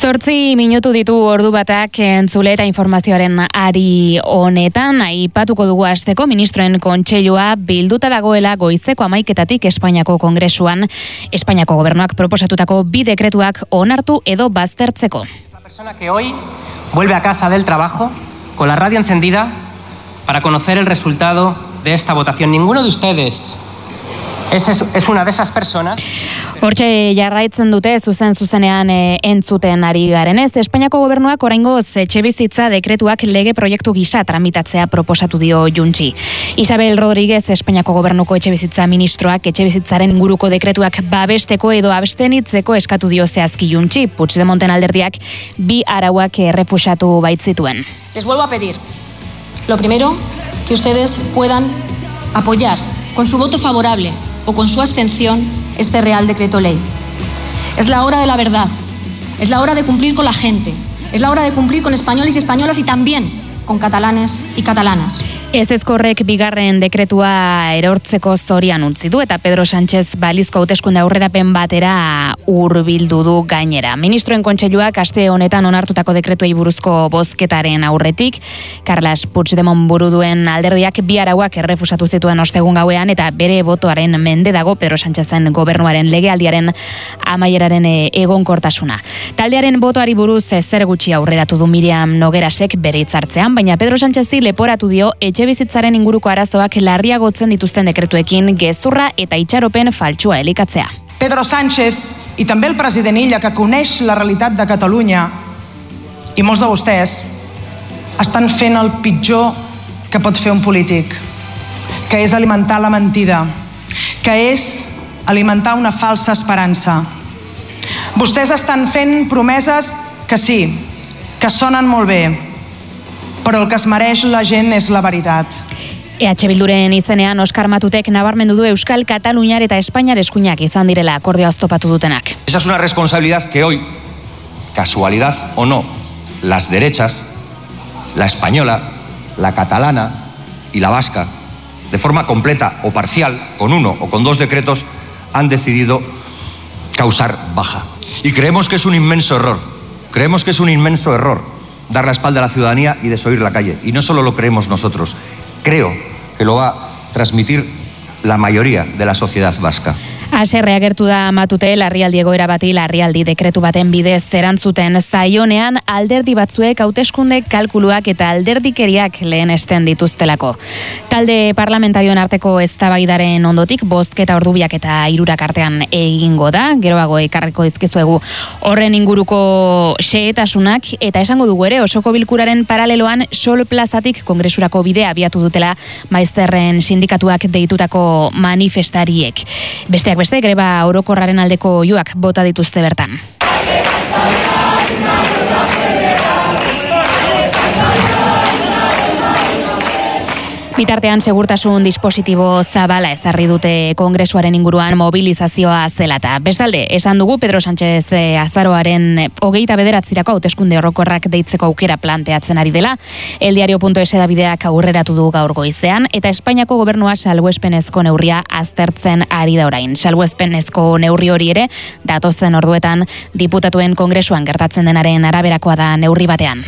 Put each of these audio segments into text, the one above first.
8 minutu ditu ordu batak entzule eta informazioaren ari honetan. Aipatuko dugu hasteko ministroen kontseilua bilduta dagoela goizeko 11:00 Espainiako Kongresuan Espainiako gobernuak proposatutako 2 dekretuak onartu edo baztertzeko. La persona que hoy vuelve a casa del trabajo con la radio encendida para conocer el resultado de esta votación. Ninguno de ustedes es una de esas personas. Hortxe jarraitzen dute zuzenean entzuten ari garenez. Espainiako gobernuak oraingoz etxebizitza dekretuak lege proiektu gisa tramitatzea proposatu dio Juntxi. Isabel Rodríguez, Espainiako gobernuko etxebizitza ministroak etxebizitzaren inguruko dekretuak babesteko edo abstenitzeko eskatu dio zehazki Juntxi. Puigdemonten alderdiak 2 arauak errefusatu baitzituen. Les vuelvo a pedir, lo primero, que ustedes puedan apoyar con su voto favorable o con su abstención este Real Decreto Ley. Es la hora de la verdad, es la hora de cumplir con la gente, es la hora de cumplir con españoles y españolas y también con catalanes y catalanas. Ezezkorrek bigarren dekretua erortzeko zorian utzi du eta Pedro Sánchez balizko hauteskunde aurrerapen batera hurbildu du gainera. Ministroen kontseiluak aste honetan onartutako dekretuei buruzko bozketaren aurretik, Carles Puigdemont buru duen alderdiak 2 arauak errefusatu zituen ostegun gauean eta bere botoaren mende dago Pedro Sánchezen gobernuaren legealdiaren amaieraren egonkortasuna. Taldearen botoari buruz zer gutxi aurreratu du Miriam Noguerasek bere hitzartzean, baina Pedro Sánchezi leporatu dio etxebizitzaren inguruko arazoak larriagotzen dituzten dekretuekin gezurra eta itxaropen faltsua elikatzea. Pedro Sánchez i també el president Illa, que coneix la realitat de Catalunya, i molts de vostès estan fent el pitjor que pot fer un polític, que és alimentar la mentida, que és alimentar una falsa esperança. Vostès estan fent promeses que sí, que sonen molt bé, però el que es mereix la gent és la veritat. EH Bilduren izenean Oskar Matutek nabarmendu du Euskal, Kataluniar eta Espainiar eskuinak izan direla akordioa oztopatu dutenak. Esa es una responsabilidad que hoy, casualidad o no, las derechas, la española, la catalana y la vasca, de forma completa o parcial, con 1 o con 2 decretos, han decidido causar baja. Y creemos que es un inmenso error, dar la espalda a la ciudadanía y desoír la calle. Y no solo lo creemos nosotros, creo que lo va a transmitir la mayoría de la sociedad vasca. Haserre agertu da Matute larrialdi egoera bati larrialdi dekretu baten bidez erantzuten zaionean alderdi batzuek hauteskunde kalkuluak eta alderdikeriak lehenesten dituztelako. Talde parlamentarioen arteko eztabaidaren ondotik bozketa ordubiak eta 3 artean egingo da, geroago ekarriko dizkizuegu horren inguruko xehetasunak eta esango dugu ere osoko bilkuraren paraleloan Sol plazatik kongresurako bidea abiatu dutela maizterren sindikatuak deitutako manifestariek. Besteak beste, greba orokorraren aldeko oihuak bota dituzte bertan. Bitartean segurtasun dispositibo zabala ezarri dute kongresuaren inguruan mobilizazioa zela eta bestalde, esan dugu Pedro Sánchez azaroaren 29 hauteskunde orokorrak deitzeko aukera planteatzen ari dela. Eldiario.es edabideak aurreratu du gaur goizean eta Espainiako gobernua salbuespenezko neurria aztertzen ari da orain. Salbuespenezko neurri hori ere datozen orduetan diputatuen kongresuan gertatzen denaren araberakoa da neurri batean.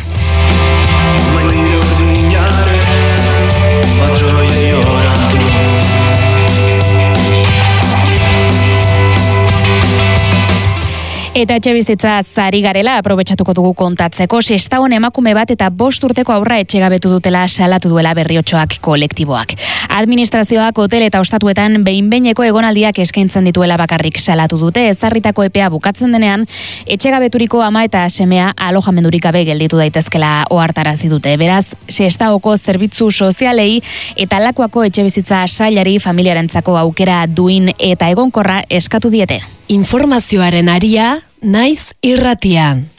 Eta etxebizitza zari garela aprobetxatuko dugu kontatzeko. Sestaon emakume bat eta 5 urteko haurra etxegabetu dutela salatu duela Berriotxoak kolektiboak. Administrazioak hotel eta ostatuetan behin-behineko egonaldiak eskaintzen dituela bakarrik salatu dute. Ezarritako epea bukatzen denean, etxegabeturiko ama eta semea alojamendurik gabe gelditu daitezkela ohartarazi dute. Beraz, Sestaoko zerbitzu sozialei eta Lakuako etxebizitza sailari familiarentzako aukera duin eta egonkorra eskatu diete. Informazioaren aria, naiz irratian.